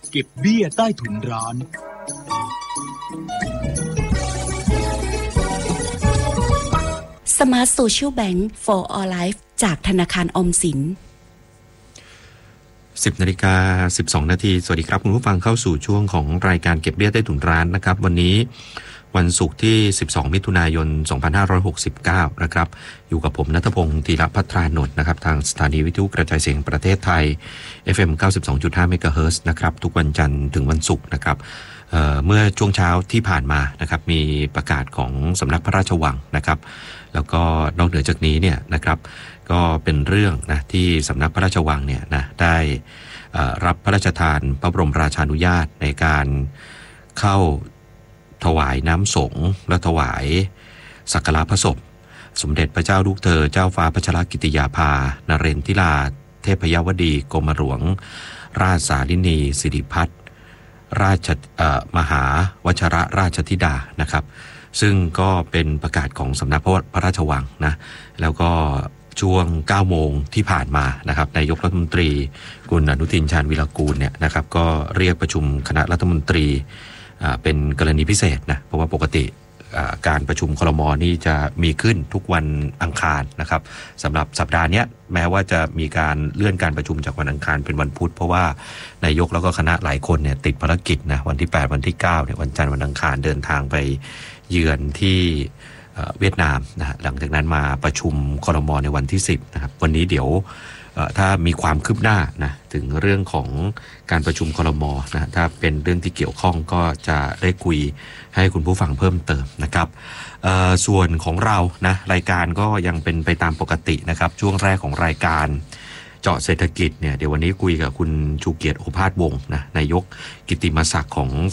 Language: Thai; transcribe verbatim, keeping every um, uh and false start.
เก็บเบี้ยใต้ถุนร้าน Smart Social Bank for All Life จากธนาคารออมสินสิบนาฬิกาสิบสองนาทีสวัสดีครับคุณผู้ฟังเข้าสู่ช่วงของรายการเก็บเบี้ยใต้ถุนร้านนะครับวันนี้วันศุกร์ที่สิบสองมิถุนายนสองพันห้าร้อยหกสิบเก้านะครับอยู่กับผมณัฐพงศ์ธีรภัทรานนท์นะครับทางสถานีวิทยุกระจายเสียงประเทศไทย เอฟ เอ็ม เก้าสิบสองจุดห้า เมกะเฮิรตซ์นะครับทุกวันจันทร์ถึงวันศุกร์นะครับ เอ่อ เมื่อช่วงเช้าที่ผ่านมานะครับมีประกาศของสำนักพระราชวังนะครับแล้วก็นอกเหนือจากนี้เนี่ยนะครับก็เป็นเรื่องนะที่สำนักพระราชวังเนี่ยนะได้รับพระราชทานพระบรมราชานุญาตในการเข้าถวายน้ำสงฆ์และถวายสักการะพระศพสมเด็จพระเจ้าลูกเธอเจ้าฟ้าพัชรกิติยาภานเรนทิราเทพยวดีกรมหลวงราชสาลินีสิริพัฒน์ราชมหาวชรราชธิดานะครับซึ่งก็เป็นประกาศของสำนักพระราชวังนะแล้วก็ช่วงเก้าโมงที่ผ่านมานะครับนายกรัฐมนตรีคุณอนุทินชาญวิรากูลเนี่ยนะครับก็เรียกประชุมคณะรัฐมนตรีเป็นกรณีพิเศษนะเพราะว่าปกติการประชุมครม.นี่จะมีขึ้นทุกวันอังคารนะครับสำหรับสัปดาห์นี้แม้ว่าจะมีการเลื่อนการประชุมจากวันอังคารเป็นวันพุธเพราะว่านายกแล้วก็คณะหลายคนเนี่ยติดภารกิจนะวันที่แปดวันที่เก้าเนี่ยวันจันทร์วันอังคารเดินทางไปเยือนที่เวียดนามนะหลังจากนั้นมาประชุมครม.ในวันที่สิบนะครับวันนี้เดี๋ยวถ้ามีความคืบหน้านะถึงเรื่องของการประชุมครม.นะถ้าเป็นเรื่องที่เกี่ยวข้องก็จะได้คุยให้คุณผู้ฟังเพิ่มเติมนะครับส่วนของเรานะรายการก็ยังเป็นไปตามปกตินะครับช่วงแรกของรายการเจาะเศรษฐกิจเนี่ยเดี๋ยววันนี้คุยกับคุณชูเกียรติโอภาสวงศ์นะนายกกิตติมศักดิ์ของ